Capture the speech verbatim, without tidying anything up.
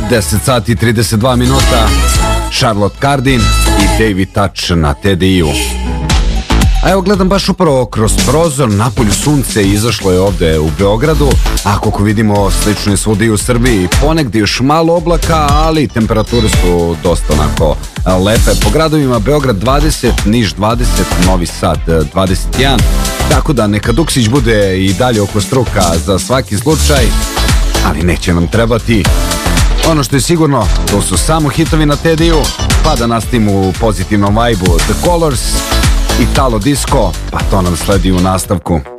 deset sati i trideset dva minuta, Charlotte Cardin i David Touch na T D I-u. A evo gledam baš upravo kroz prozor, napolju sunce izašlo je ovde u Beogradu, a kako vidimo slično je svudi u Srbiji, ponegdje još malo oblaka, ali temperature su dosta onako lepe. Po gradovima Beograd dvadeset, Niš dvadeset, Novi Sad dvadeset jedan, tako da neka Duksić bude i dalje oko struka za svaki slučaj, ali neće nam trebati. Ono što je sigurno, to su samo hitovi na T D I-u, pa da nastavimo u pozitivnom vibe-u. The Colors, Italo Disco, pa to nam sledi u nastavku.